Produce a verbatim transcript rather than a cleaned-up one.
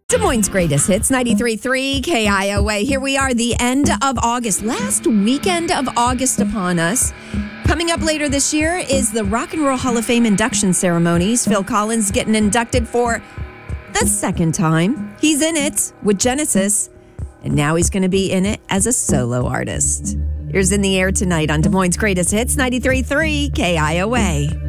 Des Moines' greatest hits, ninety-three point three K I O A. Here we are, the end of August. Last weekend of August upon us. Coming up later this year is the Rock and Roll Hall of Fame induction ceremonies. Phil Collins getting inducted for the second time. He's in it with Genesis, and now he's going to be in it as a solo artist. Here's In the Air tonight on Des Moines' greatest hits, ninety-three point three K I O A.